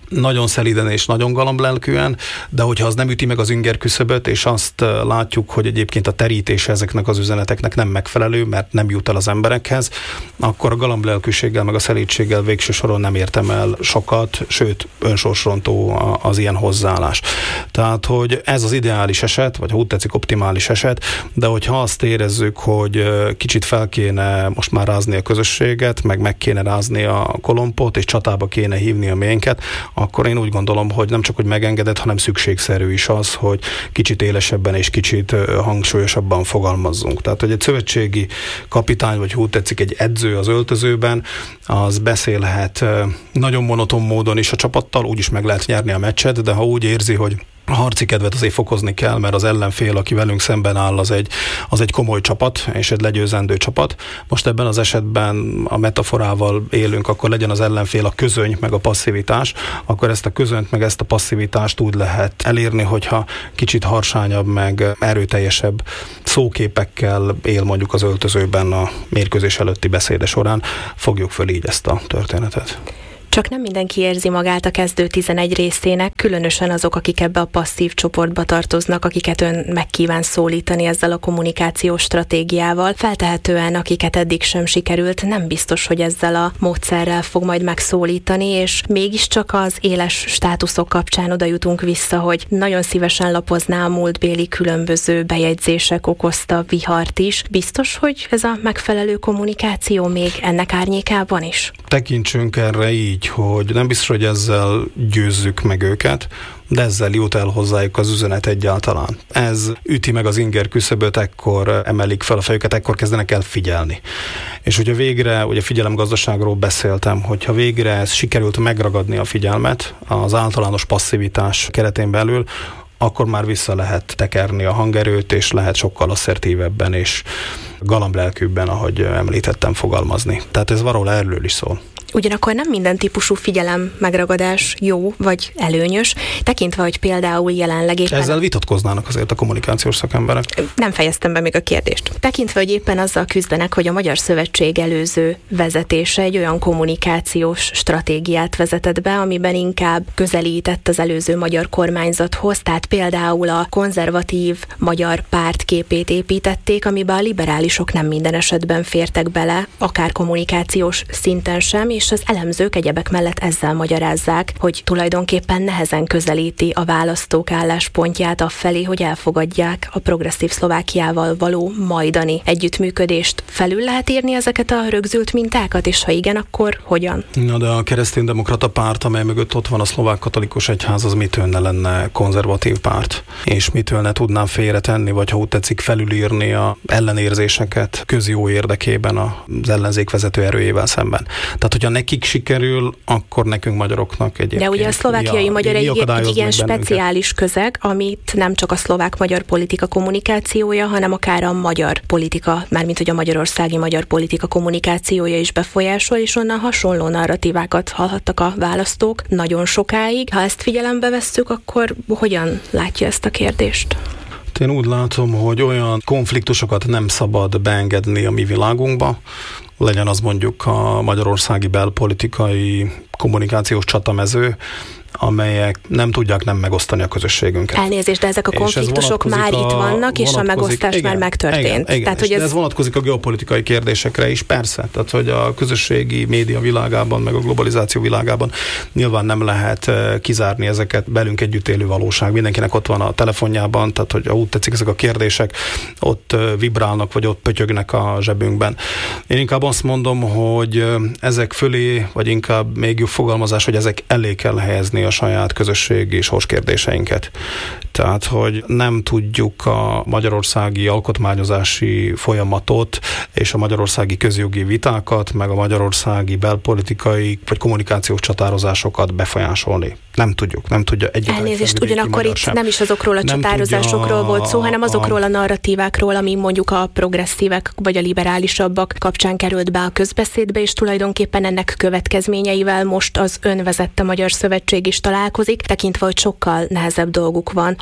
nagyon szelíden és nagyon galamblelkűen, de hogyha az nem üti meg az inger küszöböt, és azt látjuk, hogy egyébként a terítése ezeknek az üzeneteknek nem megfelelő, mert nem jut el az emberekhez, akkor a galamblelkűséggel meg a szelídséggel végső soron nem értem el sokat, sőt, önsorsrontó az ilyen hozzáállás. Tehát, hogy ez az ideális eset, vagy ha úgy tetszik, optimális eset, de hogyha azt érezzük, hogy kicsit fel kéne most már rázni a közösséget, meg meg kéne rázni a kolompot, és csatába kéne hívni a miénket, akkor én úgy gondolom, hogy nem csak, hogy megengedett, hanem szükségszerű is az, hogy kicsit élesebben és kicsit hangsúlyosabban fogalmazzunk. Tehát, hogy egy szövetségi kapitány, vagy úgy tetszik, egy edző az öltözőben, az beszélhet nagyon monoton módon is a csapattal, úgyis meg lehet nyerni a meccset, de ha úgy érzi, hogy a harci kedvet azért fokozni kell, mert az ellenfél, aki velünk szemben áll, az egy, az egy komoly csapat, és egy legyőzendő csapat. Most ebben az esetben a metaforával élünk, akkor legyen az ellenfél a közöny, meg a passzivitás, akkor ezt a közönyt, meg ezt a passzivitást úgy lehet elérni, hogyha kicsit harsányabb, meg erőteljesebb szóképekkel él mondjuk az öltözőben a mérkőzés előtti beszéde során. Fogjuk föl így ezt a történetet. Csak nem mindenki érzi magát a kezdő tizenegy részének, különösen azok, akik ebbe a passzív csoportba tartoznak, akiket ön megkíván szólítani ezzel a kommunikációs stratégiával. Feltehetően, akiket eddig sem sikerült, nem biztos, hogy ezzel a módszerrel fog majd megszólítani, és mégiscsak az éles státuszok kapcsán oda jutunk vissza, hogy nagyon szívesen lapozná a múltbéli különböző bejegyzések okozta vihart is. Biztos, hogy ez a megfelelő kommunikáció még ennek árnyékában is? Tekintsünk erre így, hogy nem biztos, hogy ezzel győzzük meg őket, de ezzel jut el hozzájuk az üzenet egyáltalán. Ez üti meg az inger küszöböt, ekkor emelik fel a fejüket, ekkor kezdenek el figyelni. És hogyha végre, ugye figyelemgazdaságról beszéltem, hogyha végre ez sikerült megragadni a figyelmet az általános passzivitás keretén belül, akkor már vissza lehet tekerni a hangerőt, és lehet sokkal asszertívebben és galamblelkűbben, ahogy említettem, fogalmazni. Tehát ez valahol erről is szól. Ugyanakkor nem minden típusú figyelem megragadás jó vagy előnyös, tekintve, hogy például jelenleg éppen... Ezzel vitatkoznának azért a kommunikációs szakemberek. Nem fejeztem be még a kérdést. Tekintve, hogy éppen azzal küzdenek, hogy a Magyar Szövetség előző vezetése egy olyan kommunikációs stratégiát vezetett be, amiben inkább közelített az előző magyar kormányzathoz, tehát például a konzervatív magyar párt képét építették, amiben a liberálisok nem minden esetben fértek bele, akár kommunikációs szinten sem, és az elemzők egyebek mellett ezzel magyarázzák, hogy tulajdonképpen nehezen közelíti a választók álláspontját afelé, hogy elfogadják a progresszív Szlovákiával való majdani együttműködést. Felül lehet írni ezeket a rögzült mintákat, és ha igen, akkor hogyan? Na de a kereszténydemokrata párt, amely mögött ott van a szlovák katolikus egyház, az mitől ne lenne konzervatív párt? És mitől ne tudnám félretenni, vagy ha úgy tetszik, felülírni a ellenérzéseket közjó érdekében az ellenzék vezető erőjével szemben. Tehát, hogyha nekik sikerül, akkor nekünk magyaroknak egyébként. De ugye a szlovákiai magyar egy, egy igen speciális közeg, amit nem csak a szlovák-magyar politika kommunikációja, hanem akár a magyar politika, mármint hogy a magyarországi magyar politika kommunikációja is befolyásol, és onnan hasonló narratívákat hallhattak a választók nagyon sokáig. Ha ezt figyelembe vesszük, akkor hogyan látja ezt a kérdést? Én úgy látom, hogy olyan konfliktusokat nem szabad beengedni a mi világunkba, legyen az mondjuk a magyarországi belpolitikai kommunikációs csatamező, amelyek nem tudják nem megosztani a közösségünket. Elnézést, de ezek a konfliktusok már itt vannak, és a megosztás igen, már megtörtént. Igen, igen, tehát, hogy ez... ez vonatkozik a geopolitikai kérdésekre is, persze. Tehát, hogy a közösségi média világában, meg a globalizáció világában nyilván nem lehet kizárni ezeket, belünk együtt élő valóság. Mindenkinek ott van a telefonjában, tehát, hogy úgy tetszik, ezek a kérdések ott vibrálnak, vagy ott pötyögnek a zsebünkben. Én inkább azt mondom, hogy ezek fölé, vagy inkább még jobb fogalmazás, hogy ezek elé kell helyezni a saját közösségi sorskérdéseinket. Tehát, hogy nem tudjuk a magyarországi alkotmányozási folyamatot és a magyarországi közjogi vitákat, meg a magyarországi belpolitikai vagy kommunikációs csatározásokat befolyásolni. Nem tudjuk, nem tudja egyáltalán. Elnézést, ugyanakkor itt sem. Nem is azokról a nem csatározásokról volt szó, hanem azokról a narratívákról, ami mondjuk a progresszívek vagy a liberálisabbak kapcsán került be a közbeszédbe, és tulajdonképpen ennek következményeivel most az ön vezette Magyar Szövetség is találkozik, tekintve, hogy sokkal nehezebb dolguk van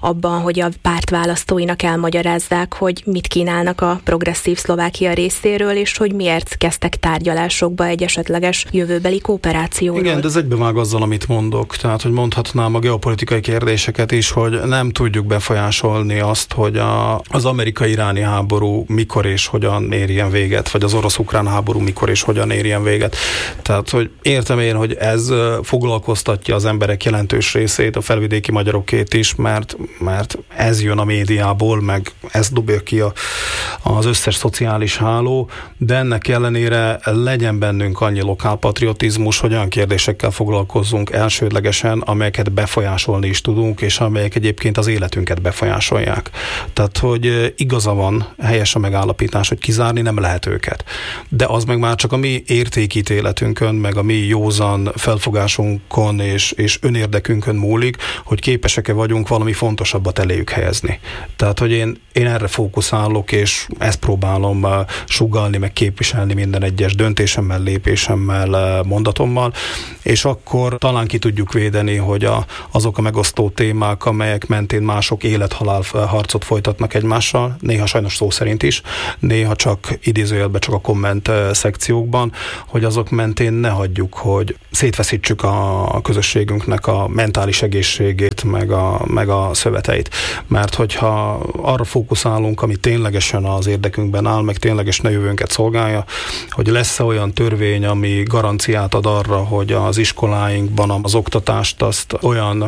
abban, hogy a párt választóinak elmagyarázzák, hogy mit kínálnak a progresszív Szlovákia részéről, és hogy miért kezdtek tárgyalásokba egy esetleges jövőbeli kooperációról. Igen, de ez egybevág azzal, amit mondok. Tehát, hogy mondhatnám a geopolitikai kérdéseket is, hogy nem tudjuk befolyásolni azt, hogy a, az amerikai-iráni háború mikor és hogyan érjen véget, vagy az orosz-ukrán háború mikor és hogyan érjen véget. Tehát, hogy értem én, hogy ez foglalkoztatja az emberek jelentős részét, a felvidéki magyarokét is, mert, mert ez jön a médiából, meg ez dobja ki a, az összes szociális háló, de ennek ellenére legyen bennünk annyi lokálpatriotizmus, hogy olyan kérdésekkel foglalkozzunk elsődlegesen, amelyeket befolyásolni is tudunk, és amelyek egyébként az életünket befolyásolják. Tehát, hogy igaza van, helyes a megállapítás, hogy kizárni nem lehet őket. De az meg már csak a mi értékítéletünkön, meg a mi józan felfogásunkon és, és önérdekünkön múlik, hogy képesek-e vagyunk valami fontosabbat eléjük helyezni. Tehát, hogy én, én erre fókuszálok, és ezt próbálom sugallni, meg képviselni minden egyes döntésemmel, lépésemmel, mondatommal, és akkor talán ki tudjuk védeni, hogy a, azok a megosztó témák, amelyek mentén mások élet-halál harcot folytatnak egymással, néha sajnos szó szerint is, néha csak idézőjelben csak a komment szekciókban, hogy azok mentén ne hagyjuk, hogy szétveszítsük a közösségünknek a mentális egészségét, meg a, meg a szöveteit. Mert hogyha arra fókuszálunk, ami ténylegesen az érdekünkben áll, meg ténylegesen a jövőnket szolgálja, hogy lesz-e olyan törvény, ami garanciát ad arra, hogy az iskoláinkban az oktatást azt olyan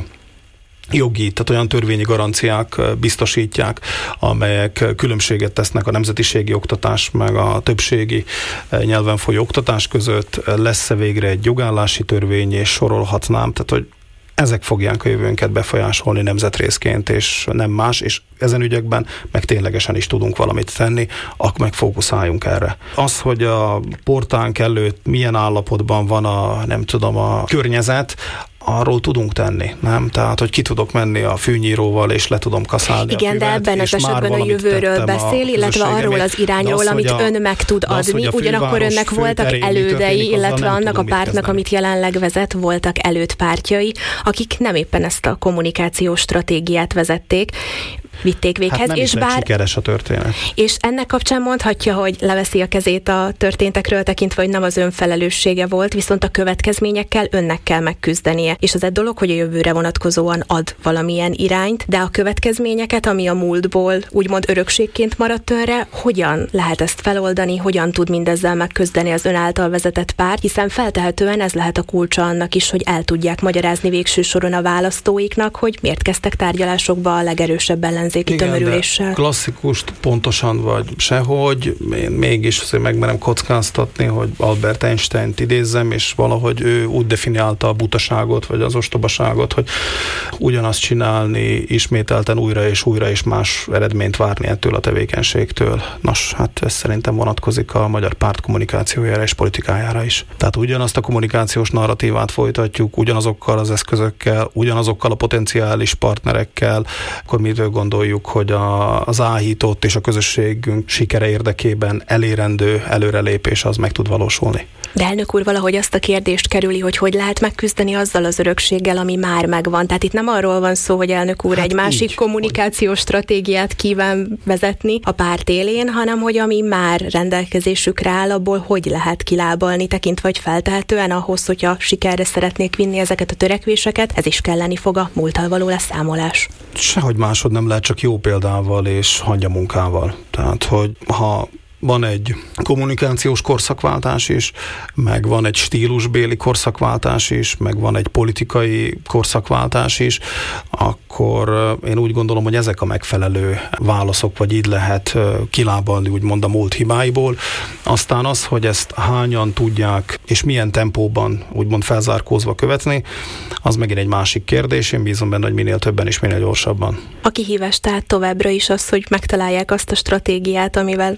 jogi, tehát olyan törvényi garanciák biztosítják, amelyek különbséget tesznek a nemzetiségi oktatás meg a többségi nyelven folyó oktatás között. Lesz-e végre egy jogállási törvény, és sorolhatnám, tehát hogy ezek fogják a jövőnket befolyásolni nemzetrészként, és nem más, és ezen ügyekben meg ténylegesen is tudunk valamit tenni, akkor meg fókuszáljunk erre. Az, hogy a portánk előtt milyen állapotban van a, nem tudom, a környezet, arról tudunk tenni, nem? Tehát, hogy ki tudok menni a fűnyíróval, és le tudom kaszálni. Igen, a füvet, de ebben az esetben a jövőről beszél, illetve arról az irányról, az, amit a, ön meg tud adni. Az, ugyanakkor önnek voltak elődei, illetve annak tudom, a pártnak, amit jelenleg vezet, voltak elődpártjai, akik nem éppen ezt a kommunikációs stratégiát vezették, vitték véghez. Hát nem és is bár sikeres a történet. És ennek kapcsán mondhatja, hogy leveszi a kezét a történtekről tekintve, hogy nem az ön felelőssége volt, viszont a következményekkel önnek kell megküzdenie. És az egy dolog, hogy a jövőre vonatkozóan ad valamilyen irányt, de a következményeket, ami a múltból úgymond örökségként maradt önre, hogyan lehet ezt feloldani, hogyan tud mindezzel megküzdeni az ön által vezetett párt, hiszen feltehetően ez lehet a kulcsa annak is, hogy el tudják magyarázni végső soron a választóiknak, hogy miért kezdtek tárgyalásokba a legerősebb ellen Igen, klasszikust pontosan vagy sehogy, én mégis azért megmerem kockáztatni, hogy Albert Einsteint idézzem, és valahogy ő úgy definiálta a butaságot, vagy az ostobaságot, hogy ugyanazt csinálni, ismételten újra és újra és más eredményt várni ettől a tevékenységtől. Nos, hát ez szerintem vonatkozik a magyar párt kommunikációjára és politikájára is. Tehát ugyanazt a kommunikációs narratívát folytatjuk, ugyanazokkal az eszközökkel, ugyanazokkal a potenciális partnerekkel, akkor mitől gondoljuk, hogy a, az áhított és a közösségünk sikere érdekében elérendő előrelépés az meg tud valósulni. De elnök úr valahogy azt a kérdést kerüli, hogy hogy lehet megküzdeni azzal az örökséggel, ami már megvan. Tehát itt nem arról van szó, hogy elnök úr hát egy másik így, kommunikációs hogy... stratégiát kíván vezetni a párt élén, hanem hogy ami már rendelkezésükre áll, abból hogy lehet kilábalni, tekintve, hogy feltehetően ahhoz, hogyha sikerre szeretnék vinni ezeket a törekvéseket, ez is kelleni fog a múlttal való leszámolás. Sehogy másod nem lehet, csak jó példával és hangyamunkával. Tehát, hogy ha van egy kommunikációs korszakváltás is, meg van egy stílusbéli korszakváltás is, meg van egy politikai korszakváltás is, akkor én úgy gondolom, hogy ezek a megfelelő válaszok, vagy így lehet kilábalni, úgymond a múlt hibáiból. Aztán az, hogy ezt hányan tudják, és milyen tempóban úgymond felzárkózva követni, az megint egy másik kérdés. Én bízom benne, hogy minél többen és minél gyorsabban. A kihívás tehát továbbra is az, hogy megtalálják azt a stratégiát, amivel majd eljutnak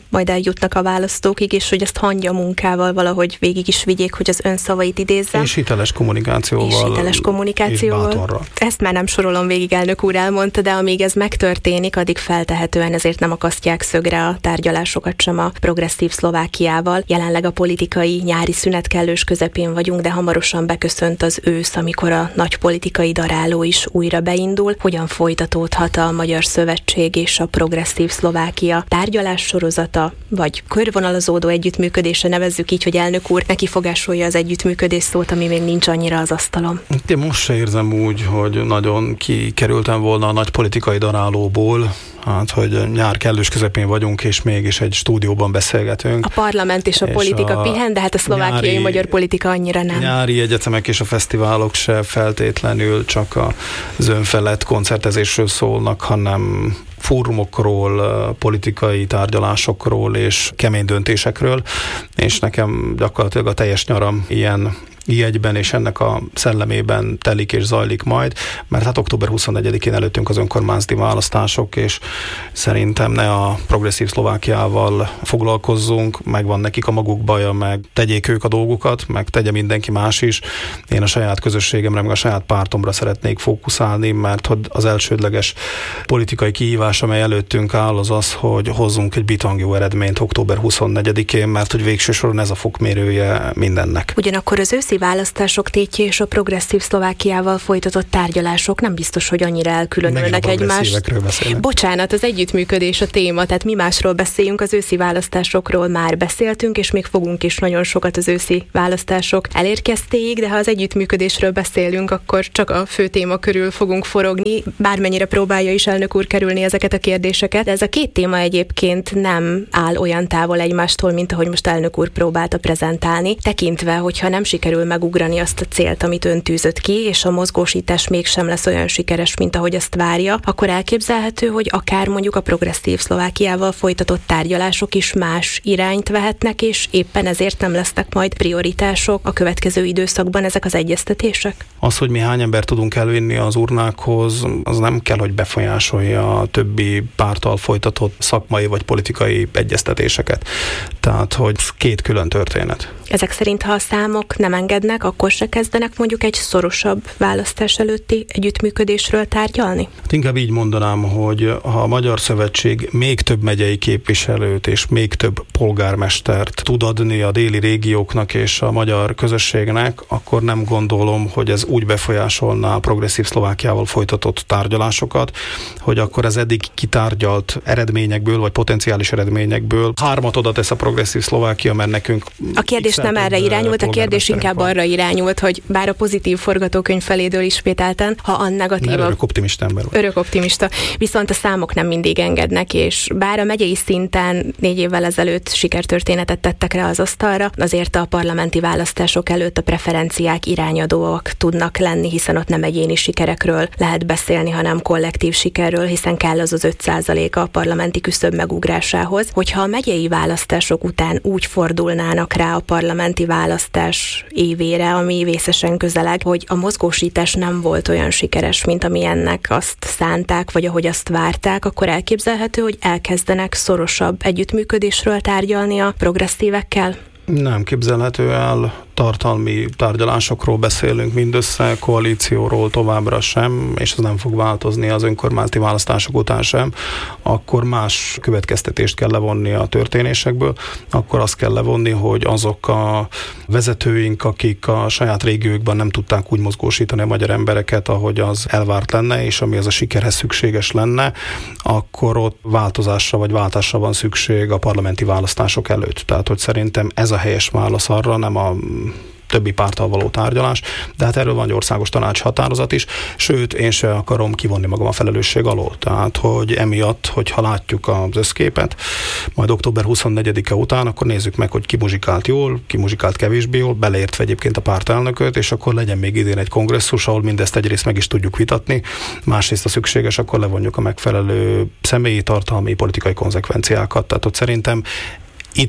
eljutnak a választókig, és hogy ezt hangya munkával valahogy végig is vigyék, hogy az ön szavait idézzem. És hiteles kommunikációval. És hiteles kommunikációval. Ezt már nem sorolom végig, elnök úr elmondta, de amíg ez megtörténik, addig feltehetően ezért nem akasztják szögre a tárgyalásokat sem a progresszív Szlovákiával. Jelenleg a politikai nyári szünet kellős közepén vagyunk, de hamarosan beköszönt az ősz, amikor a nagy politikai daráló is újra beindul. Hogyan folytatódhat a Magyar Szövetség és a progresszív Szlovákia tárgyalás sorozata, vagy körvonalazódó együttműködése, nevezzük így, hogy elnök úr neki fogásolja az együttműködés szót, ami még nincs annyira az asztalon. Én most se érzem úgy, hogy nagyon kikerültem volna a nagy politikai darálóból, hát, hogy nyár kellős közepén vagyunk, és mégis egy stúdióban beszélgetünk. A parlament és a és politika a pihen, de hát a szlovákiai nyári, magyar politika annyira nem. Nyári egyetemek és a fesztiválok se feltétlenül csak az önfelett koncertezésről szólnak, hanem fórumokról, politikai tárgyalásokról és kemény döntésekről, és nekem gyakorlatilag a teljes nyaram ilyen jegyben és ennek a szellemében telik és zajlik majd, mert hát október huszonnegyedikén előttünk az önkormányzati választások, és szerintem ne a progresszív Szlovákiával foglalkozzunk, megvan nekik a maguk baja, meg tegyék ők a dolgukat, meg tegye mindenki más is. Én a saját közösségemre, meg a saját pártomra szeretnék fókuszálni, mert hogy az elsődleges politikai kihívás, amely előttünk áll, az az, hogy hozzunk egy bitang jó eredményt október huszonnegyedikén, mert hogy végső soron ez a fokmérője mindennek. Ugyanakkor az őszi választások tétje és a progresszív Szlovákiával folytatott tárgyalások nem biztos, hogy annyira elkülönülnek egymást. Bocsánat, az együttműködés a téma, tehát mi másról beszéljünk, az őszi választásokról már beszéltünk, és még fogunk is nagyon sokat az őszi választások elérkeztéig, de ha az együttműködésről beszélünk, akkor csak a fő téma körül fogunk forogni, bármennyire próbálja is elnök úr kerülni ezeket a kérdéseket. Ez a két téma egyébként nem áll olyan távol egymástól, mint ahogy most elnök úr próbálta prezentálni, tekintve, hogyha nem sikerül megugrani azt a célt, amit ön tűzött ki, és a mozgósítás mégsem lesz olyan sikeres, mint ahogy azt várja, akkor elképzelhető, hogy akár mondjuk a progresszív Szlovákiával folytatott tárgyalások is más irányt vehetnek, és éppen ezért nem lesznek majd prioritások a következő időszakban ezek az egyeztetések? Az, hogy mi hány ember tudunk elvinni az urnákhoz, az nem kell, hogy befolyásolja a többi párttal folytatott szakmai vagy politikai egyeztetéseket. Tehát, hogy két külön történet. Ezek szerint, ha a számok nem engednek, akkor se kezdenek mondjuk egy szorosabb választás előtti együttműködésről tárgyalni? Hát inkább így mondanám, hogy ha a Magyar Szövetség még több megyei képviselőt és még több polgármestert tud adni a déli régióknak és a magyar közösségnek, akkor nem gondolom, hogy ez úgy befolyásolná a progresszív Szlovákiával folytatott tárgyalásokat, hogy akkor az eddig kitárgyalt eredményekből, vagy potenciális eredményekből hármat oda tesz a progresszív Szlovákia, mert nekünk... A kérdés nem erre irányult, a kérdés inkább van. Arra irányult, hogy bár a pozitív forgatókönyv felédől ismételten, ha a negatív... Örök optimista ember vagy. Örök optimista. Viszont a számok nem mindig engednek, és bár a megyei szinten négy évvel ezelőtt sikertörténetet tettek rá az asztalra, azért a parlamenti választások előtt a preferenciák irányadóak tudnak lenni, hiszen ott nem egyéni sikerekről lehet beszélni, hanem kollektív sikerről, hiszen kell az az öt százalék a parlamenti küszöb megugrásához. Hogyha a megyei választások után úgy fordulnának rá a parlamenti választás évére, ami vészesen közeleg, hogy a mozgósítás nem volt olyan sikeres, mint amilyennek azt szánták, vagy ahogy azt várták, akkor elképzelhető, hogy elkezdenek szorosabb együttműködésről tárgyalni a progresszívekkel? Nem képzelhető el. Tartalmi tárgyalásokról beszélünk mindössze, koalícióról továbbra sem, és ez nem fog változni az önkormányzati választások után sem, akkor más következtetést kell levonni a történésekből, akkor azt kell levonni, hogy azok a vezetőink, akik a saját régiókban nem tudták úgy mozgósítani a magyar embereket, ahogy az elvárt lenne, és ami az a sikerhez szükséges lenne, akkor ott változásra vagy váltásra van szükség a parlamenti választások előtt. Tehát, hogy szerintem ez a helyes válasz arra, nem a többi párttal való tárgyalás, de hát erről van egy országos tanács határozat is, sőt, én se akarom kivonni magam a felelősség alól. Tehát, hogy emiatt, hogyha látjuk az összképet, majd október huszonnegyedike után, akkor nézzük meg, hogy ki muzsikált jól, ki muzsikált kevésbé jól, beleértve egyébként a pártelnököt, és akkor legyen még idén egy kongresszus, ahol mindezt egyrészt meg is tudjuk vitatni, másrészt a szükséges, akkor levonjuk a megfelelő személyi, tartalmi, politikai konzekvenciákat. Tehát ott szerintem itt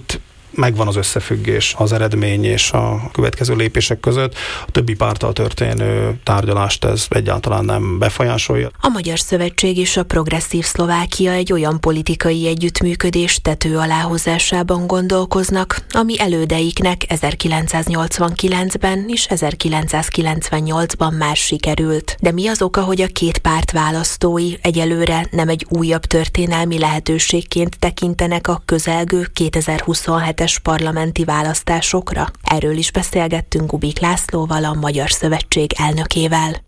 megvan az összefüggés az eredmény és a következő lépések között. A többi párttal történő tárgyalást ez egyáltalán nem befolyásolja. A Magyar Szövetség és a Progresszív Szlovákia egy olyan politikai együttműködés tető aláhozásában gondolkoznak, ami elődeiknek ezerkilencszáznyolcvankilencben és ezerkilencszázkilencvennyolcban már sikerült. De mi az oka, hogy a két párt választói egyelőre nem egy újabb történelmi lehetőségként tekintenek a közelgő kétezer-huszonhetes parlamenti választásokra? Erről is beszélgettünk Kubik Lászlóval, a Magyar Szövetség elnökével.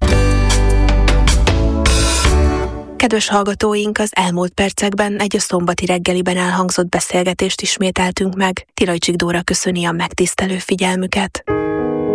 Kedves hallgatóink, az elmúlt percekben egy a szombati reggeliben elhangzott beszélgetést ismételtünk meg. Tirajcsik Dóra köszöni a megtisztelő figyelmüket.